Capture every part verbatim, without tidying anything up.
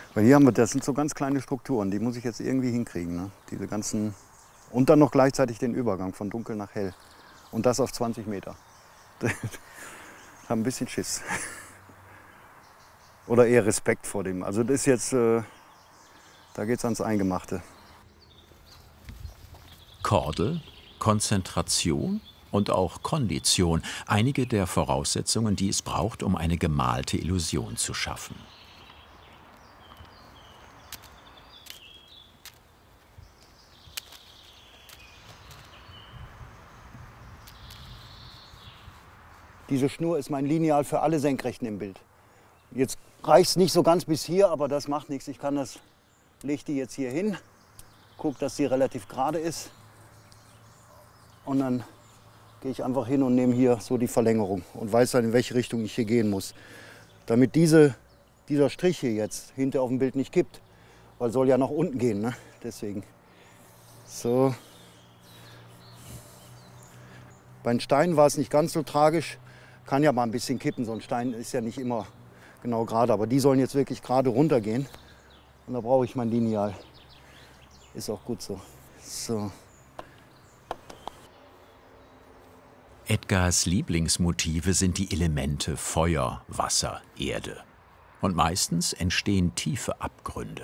Weil hier haben wir, das sind so ganz kleine Strukturen, die muss ich jetzt irgendwie hinkriegen. Ne? Diese ganzen, und dann noch gleichzeitig den Übergang von dunkel nach hell. Und das auf zwanzig Meter. Ich habe ein bisschen Schiss. Oder eher Respekt vor dem. Also das ist jetzt, äh, da geht es ans Eingemachte. Kordel, Konzentration und auch Kondition. Einige der Voraussetzungen, die es braucht, um eine gemalte Illusion zu schaffen. Diese Schnur ist mein Lineal für alle Senkrechten im Bild. Jetzt reicht es nicht so ganz bis hier, aber das macht nichts. Ich kann das, lege die jetzt hier hin, gucke, dass sie relativ gerade ist. Und dann gehe ich einfach hin und nehme hier so die Verlängerung und weiß dann, in welche Richtung ich hier gehen muss. Damit diese, dieser Strich hier jetzt hinter auf dem Bild nicht kippt. Weil soll ja nach unten gehen, ne? Deswegen. So. Bei den Steinen war es nicht ganz so tragisch. Kann ja mal ein bisschen kippen, so ein Stein ist ja nicht immer genau gerade. Aber die sollen jetzt wirklich gerade runtergehen. Und da brauche ich mein Lineal. Ist auch gut so. So. Edgars Lieblingsmotive sind die Elemente Feuer, Wasser, Erde. Und meistens entstehen tiefe Abgründe.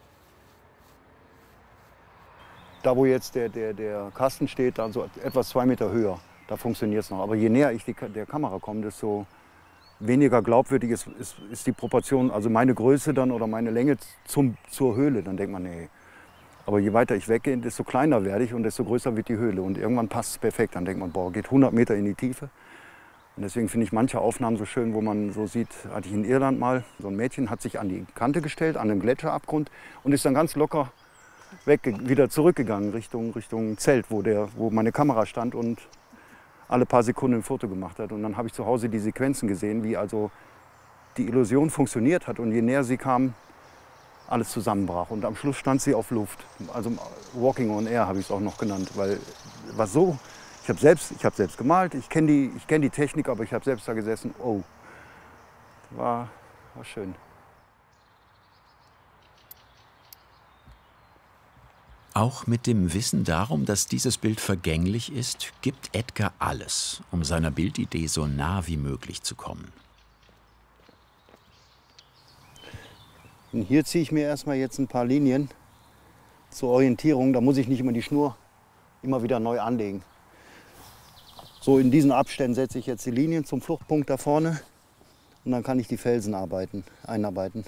Da, wo jetzt der, der, der Kasten steht, dann so etwas zwei Meter höher. Da funktioniert es noch. Aber je näher ich die, der Kamera komme, desto weniger glaubwürdig ist, ist, ist die Proportion, also meine Größe dann oder meine Länge zum, zur Höhle. Dann denkt man, nee. Aber je weiter ich weggehe, desto kleiner werde ich und desto größer wird die Höhle. Und irgendwann passt es perfekt. Dann denkt man, boah, geht hundert Meter in die Tiefe. Und deswegen finde ich manche Aufnahmen so schön, wo man so sieht, hatte ich in Irland mal, so ein Mädchen hat sich an die Kante gestellt, an den Gletscherabgrund und ist dann ganz locker weg, wieder zurückgegangen Richtung, Richtung Zelt, wo, der, wo meine Kamera stand und alle paar Sekunden ein Foto gemacht hat. Und dann habe ich zu Hause die Sequenzen gesehen, wie also die Illusion funktioniert hat. Und je näher sie kam, alles zusammenbrach. Und am Schluss stand sie auf Luft. Also Walking on Air habe ich es auch noch genannt. Weil was so, ich habe selbst, ich hab selbst gemalt, ich kenne die, ich kenn die Technik, aber ich habe selbst da gesessen. Oh, war, war schön. Auch mit dem Wissen darum, dass dieses Bild vergänglich ist, gibt Edgar alles, um seiner Bildidee so nah wie möglich zu kommen. Und hier ziehe ich mir erstmal jetzt ein paar Linien zur Orientierung. Da muss ich nicht immer die Schnur immer wieder neu anlegen. So in diesen Abständen setze ich jetzt die Linien zum Fluchtpunkt da vorne und dann kann ich die Felsen arbeiten, einarbeiten.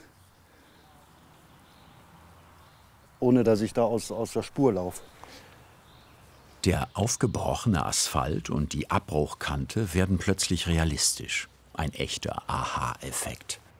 Ohne dass ich da aus, aus der Spur laufe. Der aufgebrochene Asphalt und die Abbruchkante werden plötzlich realistisch. Ein echter Aha-Effekt.